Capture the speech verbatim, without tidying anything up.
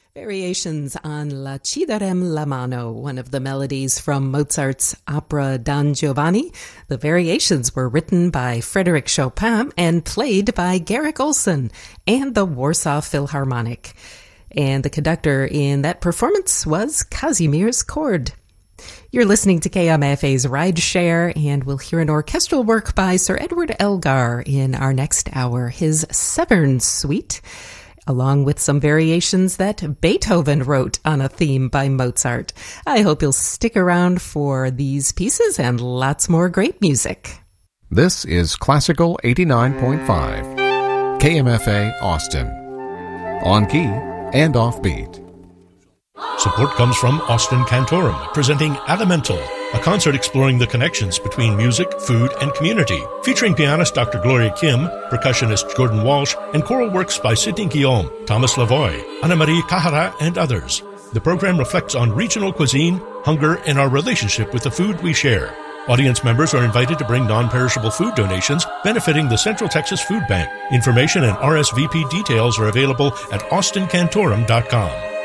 Variations on La Ci darem la mano, one of the melodies from Mozart's opera Don Giovanni. The variations were written by Frédéric Chopin and played by Garrick Olson and the Warsaw Philharmonic. And the conductor in that performance was Kazimierz Kord. You're listening to K M F A's Ride Share, and we'll hear an orchestral work by Sir Edward Elgar in our next hour, his Severn Suite, along with some variations that Beethoven wrote on a theme by Mozart. I hope you'll stick around for these pieces and lots more great music. This is Classical eighty-nine point five, K M F A Austin, on key and offbeat. Support comes from Austin Cantorum, presenting Elemental, a concert exploring the connections between music, food, and community, featuring pianist Doctor Gloria Kim, percussionist Gordon Walsh, and choral works by Sidney Guillaume, Thomas Lavoie, Anna-Marie Kahara, and others. The program reflects on regional cuisine, hunger, and our relationship with the food we share. Audience members are invited to bring non-perishable food donations benefiting the Central Texas Food Bank. Information and R S V P details are available at austin cantorum dot com.